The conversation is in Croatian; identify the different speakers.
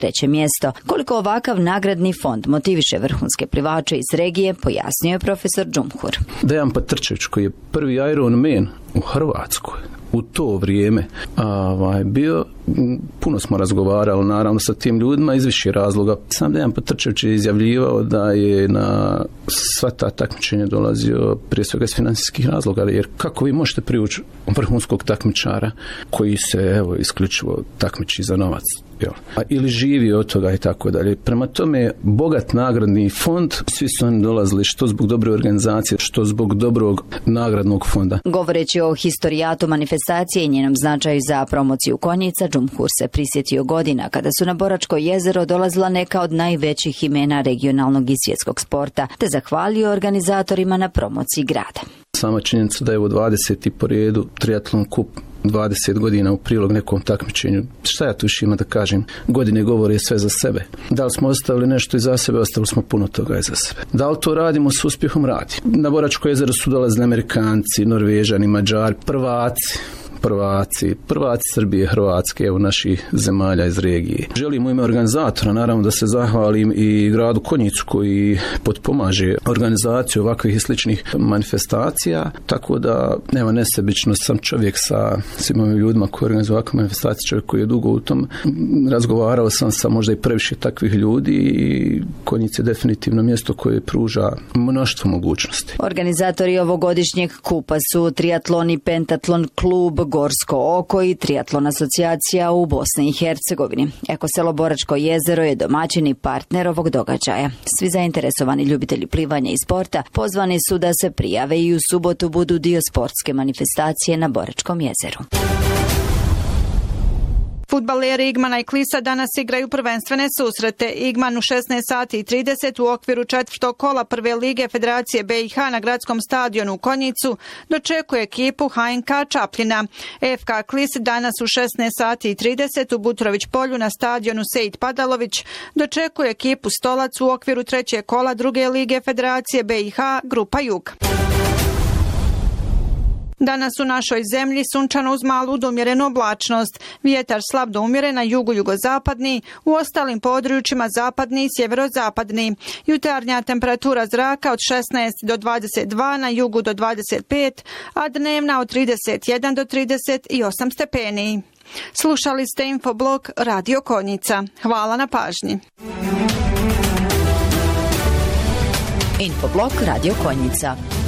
Speaker 1: treće mjesto. Koliko ovakav nagradni fond motiviše vrhunske plivače iz regije, pojasnio je profesor Džumhur.
Speaker 2: Dejan Petrčević, koji je prvi Ironman u Hrvatskoj u to vrijeme bio, puno smo razgovarali naravno sa tim ljudima iz više razloga. Sam Dejan Petrčević je izjavljivao da je na sva ta takmičenja dolazio prije svega iz financijskih razloga, jer kako vi možete privući vrhunskog takmičara koji se isključivo takmiči za novac, ili živi od toga i tako dalje. Prema tome, bogat nagradni fond, svi su oni dolazili što zbog dobre organizacije, što zbog dobrog nagradnog fonda.
Speaker 1: Govoreći o historijatu manifestacije i njenom značaju za promociju konjica, Džumhur se prisjetio godina kada su na Boračko jezero dolazila neka od najvećih imena regionalnog i svjetskog sporta, te zahvalio organizatorima na promociji grada.
Speaker 2: Sama činjenica da je u 20. po redu triatlon kup 20 godina u prilog nekom takmičenju. Šta ja tu još ima da kažem? Godine govore sve za sebe. Da li smo ostavili nešto iza sebe? Ostavili smo puno toga iza sebe. Da li to radimo s uspjehom? Radi. Na Boračko jezero su dolazili Amerikanci, Norvežani, Mađari, prvaci Srbije, Hrvatske, naših zemalja iz regije. Želim u ime organizatora naravno da se zahvalim i gradu Konjicu koji potpomaže organizaciju ovakvih i sličnih manifestacija, tako da nema nesebičnost, sam čovjek sa svim ovim ljudima koji organizuju ovakve manifestacije, čovjek koji je dugo u tom. Razgovarao sam sa možda i previše takvih ljudi i Konjic je definitivno mjesto koje pruža mnoštvo mogućnosti.
Speaker 1: Organizatori ovogodišnjeg kupa su Triatlon i Pentatlon klub Gorsko oko i Triatlon asocijacija u Bosni i Hercegovini. Ekoselo Boračko jezero je domaćin i partner ovog događaja. Svi zainteresovani ljubitelji plivanja i sporta pozvani su da se prijave i u subotu budu dio sportske manifestacije na Boračkom jezeru.
Speaker 3: Fudbaleri Igmana i Klisa danas igraju prvenstvene susrete. Igman u 16:30 u okviru četvrtog kola prve lige Federacije BiH na gradskom stadionu u Konjicu dočekuje ekipu HNK Čapljina. FK Klis danas u 16:30 u Butrović polju na stadionu Sejid Padalović dočekuje ekipu Stolac u okviru trećeg kola druge lige Federacije BiH Grupa Jug. Danas u našoj zemlji sunčano uz malu do umjerenu oblačnost. Vjetar slab do umjeren na jugu jugozapadni, u ostalim područjima zapadni i sjeverozapadni. Jutarnja temperatura zraka od 16 do 22, na jugu do 25, a dnevna od 31 do 38 stepeni. Slušali ste Infoblog Radio Konjica. Hvala na pažnji.
Speaker 1: Infoblog Radio Konjica.